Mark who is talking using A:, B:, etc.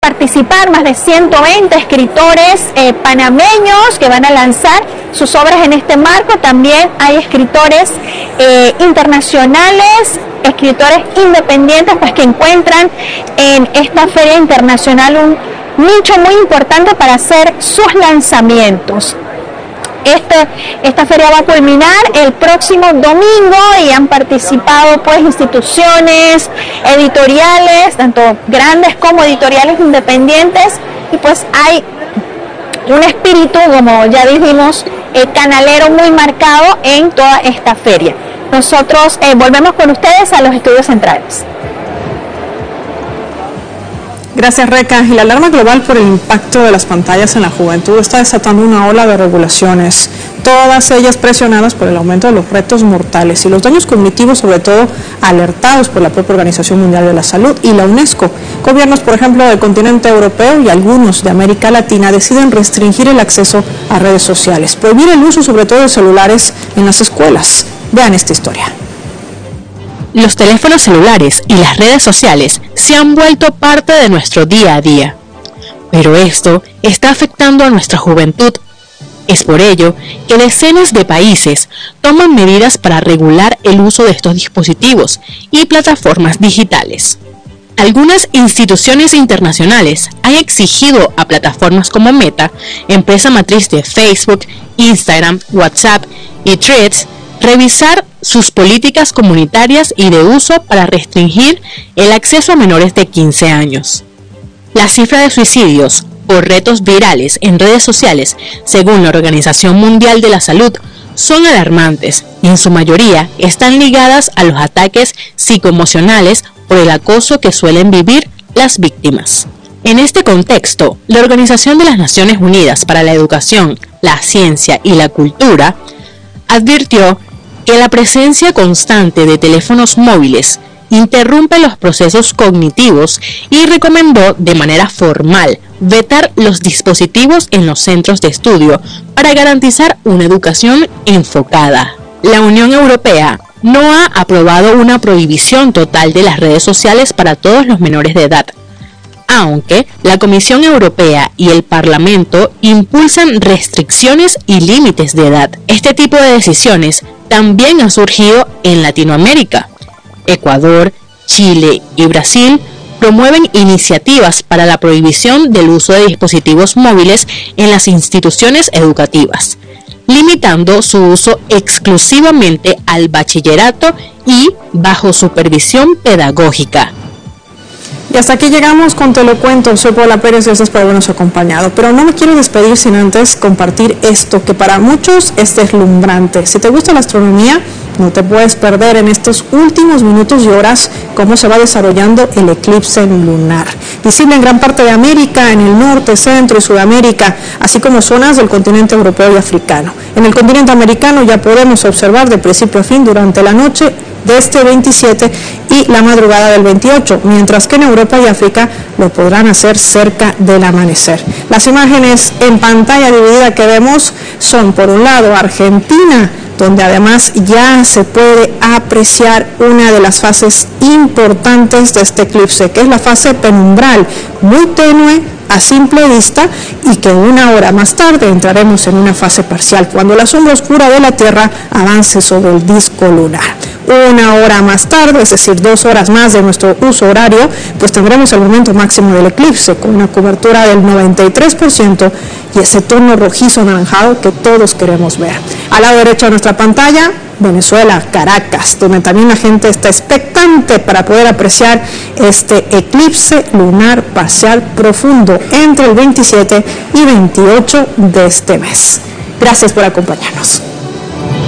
A: participar más de 120 escritores panameños que van a lanzar sus obras en este marco. También hay escritores internacionales, escritores independientes, pues que encuentran en esta feria internacional un nicho muy importante para hacer sus lanzamientos. Esta feria va a culminar el próximo domingo y han participado pues instituciones editoriales, tanto grandes como editoriales independientes, y pues hay un espíritu, como ya dijimos, canalero muy marcado en toda esta feria. Nosotros volvemos con ustedes a los estudios centrales.
B: Gracias, Reca. Y la alarma global por el impacto de las pantallas en la juventud está desatando una ola de regulaciones, todas ellas presionadas por el aumento de los retos mortales y los daños cognitivos, sobre todo alertados por la propia Organización Mundial de la Salud y la UNESCO. Gobiernos, por ejemplo, del continente europeo y algunos de América Latina deciden restringir el acceso a redes sociales, prohibir el uso sobre todo de celulares en las escuelas. Vean esta historia.
C: Los teléfonos celulares y las redes sociales se han vuelto parte de nuestro día a día. Pero esto está afectando a nuestra juventud. Es por ello que decenas de países toman medidas para regular el uso de estos dispositivos y plataformas digitales. Algunas instituciones internacionales han exigido a plataformas como Meta, empresa matriz de Facebook, Instagram, WhatsApp y Threads, revisar sus políticas comunitarias y de uso para restringir el acceso a menores de 15 años. La cifra de suicidios por retos virales en redes sociales, según la Organización Mundial de la Salud, son alarmantes y en su mayoría están ligadas a los ataques psicoemocionales por el acoso que suelen vivir las víctimas. En este contexto, la Organización de las Naciones Unidas para la Educación, la Ciencia y la Cultura advirtió que la presencia constante de teléfonos móviles interrumpe los procesos cognitivos y recomendó de manera formal vetar los dispositivos en los centros de estudio para garantizar una educación enfocada. La Unión Europea no ha aprobado una prohibición total de las redes sociales para todos los menores de edad, aunque la Comisión Europea y el Parlamento impulsan restricciones y límites de edad. Este tipo de decisiones también han surgido en Latinoamérica. Ecuador, Chile y Brasil promueven iniciativas para la prohibición del uso de dispositivos móviles en las instituciones educativas, limitando su uso exclusivamente al bachillerato y bajo supervisión pedagógica.
B: Y hasta aquí llegamos con Te lo cuento. Soy Paula Pérez, gracias por habernos acompañado. Pero no me quiero despedir sin antes compartir esto, que para muchos es deslumbrante. Si te gusta la astronomía, no te puedes perder en estos últimos minutos y horas cómo se va desarrollando el eclipse lunar. Visible en gran parte de América, en el norte, centro y Sudamérica, así como zonas del continente europeo y africano. En el continente americano ya podemos observar de principio a fin durante la noche de este 27 y la madrugada del 28, mientras que en Europa y África lo podrán hacer cerca del amanecer. Las imágenes en pantalla dividida que vemos son, por un lado, Argentina, donde además ya se puede apreciar una de las fases importantes de este eclipse, que es la fase penumbral, muy tenue a simple vista, y que una hora más tarde entraremos en una fase parcial, cuando la sombra oscura de la Tierra avance sobre el disco lunar. Una hora más tarde, es decir, 2 horas más de nuestro uso horario, pues tendremos el momento máximo del eclipse, con una cobertura del 93% y ese tono rojizo anaranjado que todos queremos ver. Al lado derecho de nuestra pantalla, Venezuela, Caracas, donde también la gente está expectante para poder apreciar este eclipse lunar parcial profundo entre el 27 y 28 de este mes. Gracias por acompañarnos.